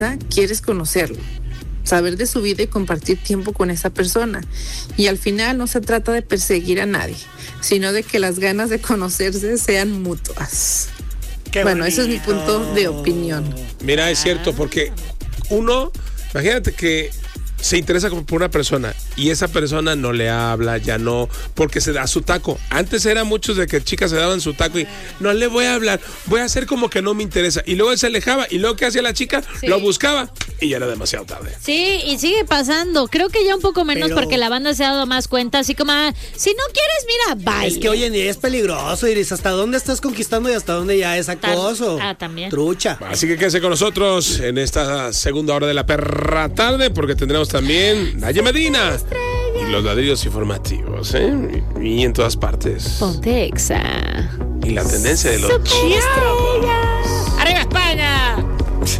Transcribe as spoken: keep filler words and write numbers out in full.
quieres conocerlo, saber de su vida y compartir tiempo con esa persona. Y al final no se trata de perseguir a nadie, sino de que las ganas de conocerse sean mutuas. Qué bueno, bonito. ese es mi punto de opinión. Mira, es cierto, porque uno, imagínate que se interesa por una persona y esa persona no le habla, ya no, porque se da su taco. Antes era muchos de que chicas se daban su taco y no le voy a hablar, voy a hacer como que no me interesa. Y luego él se alejaba y luego ¿qué hacía la chica? Sí. Lo buscaba y ya era demasiado tarde. Sí, y sigue pasando. Creo que ya un poco menos Pero- porque la banda se ha dado más cuenta. Así como, ah, si no quieres, mira, bye. Es que hoy en día es peligroso, Iris. ¿Hasta dónde estás conquistando y hasta dónde ya es acoso? Ah, también. Trucha. Así que quédese con nosotros en esta segunda hora de la perra tarde, porque tendremos también Naye Medina y los ladrillos informativos, ¿eh? Y en todas partes. Ponte Exa. Y la tendencia de los Superestrella. ¡Arriba España!